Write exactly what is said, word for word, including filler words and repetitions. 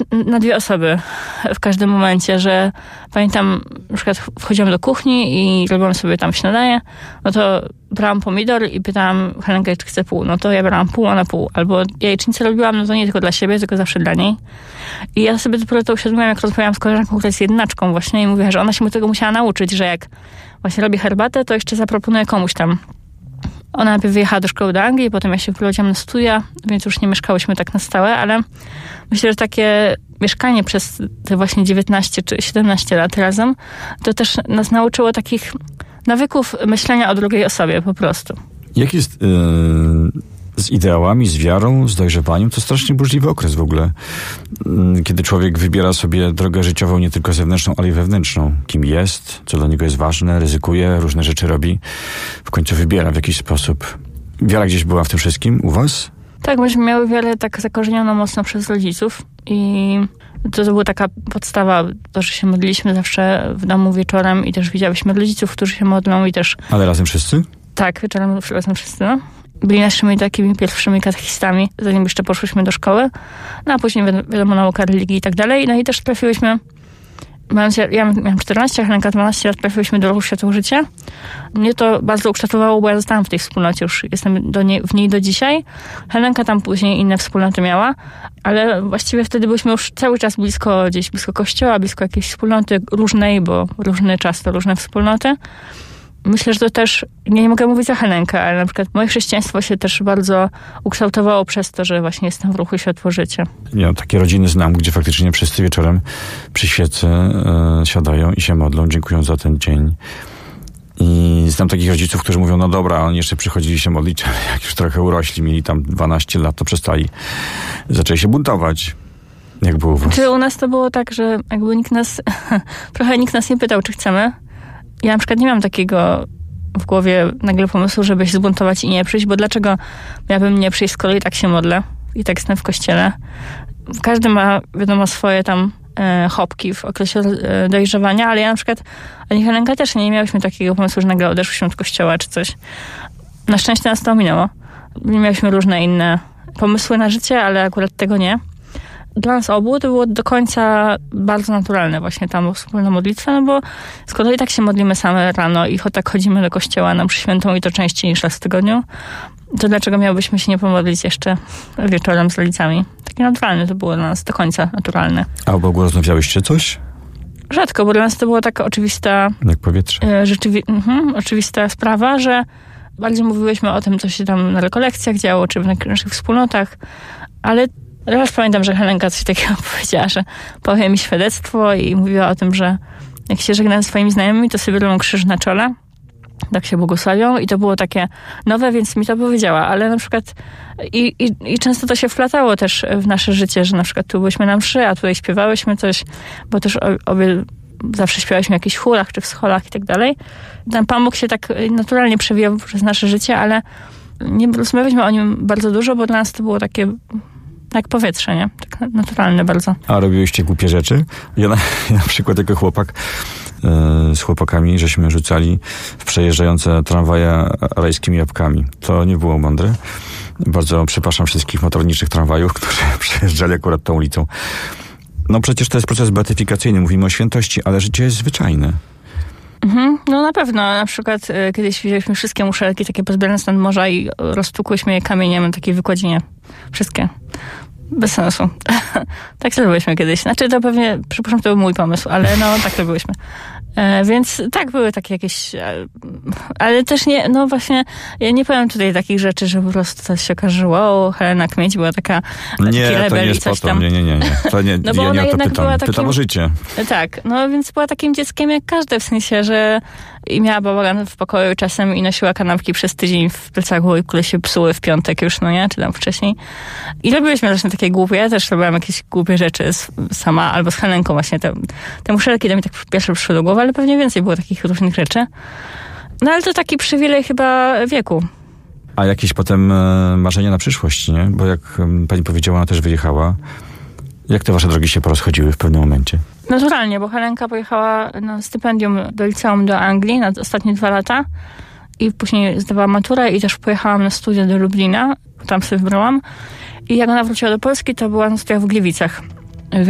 na dwie osoby w każdym momencie, że pamiętam, na przykład wchodziłam do kuchni i robiłam sobie tam śniadanie, no to brałam pomidor i pytałam Helenkę, czy chce pół. No to ja brałam pół, ona pół. Albo jajecznicę robiłam, no to nie tylko dla siebie, tylko zawsze dla niej. I ja sobie dopiero to uświadomiłam, jak rozmawiałam z koleżanką, która jest jednaczką właśnie i mówiła, że ona się tego musiała nauczyć, że jak właśnie robi herbatę, to jeszcze zaproponuje komuś tam. Ona najpierw wyjechała do szkoły do Anglii, potem ja się wprowadziłam na studia, więc już nie mieszkałyśmy tak na stałe, ale myślę, że takie mieszkanie przez te właśnie dziewiętnaście czy siedemnaście lat razem, to też nas nauczyło takich nawyków myślenia o drugiej osobie po prostu. Jak jest yy, z ideałami, z wiarą, z dojrzewaniem? To strasznie burzliwy okres w ogóle. Yy, kiedy człowiek wybiera sobie drogę życiową nie tylko zewnętrzną, ale i wewnętrzną. Kim jest, co dla niego jest ważne, ryzykuje, różne rzeczy robi. W końcu wybiera w jakiś sposób. Wiara gdzieś była w tym wszystkim u was? Tak, myśmy miały wiarę tak zakorzenioną mocno przez rodziców i to, to była taka podstawa, to, że się modliliśmy zawsze w domu wieczorem i też widziałyśmy rodziców, którzy się modlą i też... Ale razem wszyscy? Tak, wieczorem razem wszyscy, no. Byli naszymi takimi pierwszymi katechistami, zanim jeszcze poszłyśmy do szkoły, no a później wiadomo, nauka religii i tak dalej, no i też trafiłyśmy, mając, ja miałam czternaście, Helenka dwanaście lat, trafiłyśmy do ruchu Światło-Życie. Mnie to bardzo ukształtowało, bo ja zostałam w tej wspólnocie, już jestem do niej, w niej do dzisiaj. Helenka tam później inne wspólnoty miała, ale właściwie wtedy byliśmy już cały czas blisko, gdzieś blisko kościoła, blisko jakiejś wspólnoty różnej, bo różny czas to różne wspólnoty. Myślę, że to też, nie, nie mogę mówić za Helenkę, ale na przykład moje chrześcijaństwo się też bardzo ukształtowało przez to, że właśnie jestem w ruchu Światło-Życie. Ja takie rodziny znam, gdzie faktycznie wszyscy wieczorem przy świecy e, siadają i się modlą, dziękują za ten dzień. I znam takich rodziców, którzy mówią, no dobra, oni jeszcze przychodzili się modlić, ale jak już trochę urośli, mieli tam dwanaście lat, to przestali, zaczęli się buntować. Jak było u was? Czy u nas to było tak, że jakby nikt nas, trochę nikt nas nie pytał, czy chcemy. Ja na przykład nie mam takiego w głowie nagle pomysłu, żeby się zbuntować i nie przyjść, bo dlaczego miałabym nie przyjść, skoro i tak się modlę i tak jestem w kościele. Każdy ma, wiadomo, swoje tam e, chopki w okresie e, dojrzewania, ale ja na przykład, ani Helenka też nie miałyśmy takiego pomysłu, że nagle odeszłyśmy od kościoła czy coś. Na szczęście nas to ominęło. Miałyśmy różne inne pomysły na życie, ale akurat tego nie. Dla nas obu to było do końca bardzo naturalne właśnie tam wspólna modlitwa, no bo skoro i tak się modlimy same rano i tak chodzimy do kościoła na mszę świętą i to częściej niż raz w tygodniu, to dlaczego miałybyśmy się nie pomodlić jeszcze wieczorem z rodzicami? Takie naturalne to było dla nas do końca naturalne. A o Bogu rozmawiałyście coś? Rzadko, bo dla nas to była taka oczywista... Jak powietrze. Rzeczywi- mhm, oczywista sprawa, że bardziej mówiłyśmy o tym, co się tam na rekolekcjach działo, czy w naszych wspólnotach, ale raz pamiętam, że Helenka coś takiego powiedziała, że powie mi świadectwo i mówiła o tym, że jak się żegna ze swoimi znajomymi, to sobie robią krzyż na czole, tak się błogosławią i to było takie nowe, więc mi to powiedziała, ale na przykład i, i, i często to się wplatało też w nasze życie, że na przykład tu byliśmy na mszy, a tutaj śpiewałyśmy coś, bo też obie zawsze śpiewałyśmy w jakichś chórach czy w scholach i tak dalej. Ten Pan Bóg się tak naturalnie przewijał przez nasze życie, ale nie rozmawialiśmy o nim bardzo dużo, bo dla nas to było takie jak powietrze, nie? Tak naturalne bardzo. A robiłyście głupie rzeczy? Ja na, ja na przykład jako chłopak yy, z chłopakami, żeśmy rzucali w przejeżdżające tramwaje rajskimi jabłkami. To nie było mądre. Bardzo przepraszam wszystkich motorniczych tramwajów, którzy przejeżdżali akurat tą ulicą. No przecież to jest proces beatyfikacyjny. Mówimy o świętości, ale życie jest zwyczajne. Mhm, no na pewno. Na przykład y, kiedyś wzięliśmy wszystkie muszelki takie pozbierane z morza i roztłukłyśmy je kamieniem na takiej wykładzinie. Wszystkie. Bez sensu. Tak zrobiłyśmy kiedyś. Znaczy to pewnie, przepraszam, to był mój pomysł, ale no tak robiłyśmy. E, więc tak, były takie jakieś... E, ale też nie, no właśnie, ja nie powiem tutaj takich rzeczy, że po prostu to się okazało, o, Helena Kmieć była taka... Nie, to nie jest po to. Nie, nie, nie. nie. To nie, no bo ja ona nie o to pytam. Była takim, pytam o życie. Tak, no więc była takim dzieckiem jak każde, w sensie, że i miała bałagan w pokoju czasem i nosiła kanapki przez tydzień w plecaku, które się psuły w piątek już, no nie? Czy tam wcześniej. I robiliśmy właśnie takie głupie. Ja też robiłam jakieś głupie rzeczy z, sama, albo z Helenką właśnie. Te, te muszelki to mi tak pierwsze przyszły do głowy, ale pewnie więcej było takich różnych rzeczy. No ale to taki przywilej chyba wieku. A jakieś potem e, marzenia na przyszłość, nie? Bo jak e, pani powiedziała, ona też wyjechała. Jak te wasze drogi się porozchodziły w pewnym momencie? Naturalnie, bo Helenka pojechała na stypendium do liceum do Anglii na ostatnie dwa lata i później zdawała maturę i też pojechałam na studia do Lublina, tam sobie wybrałam. I jak ona wróciła do Polski, to była na studiach w Gliwicach.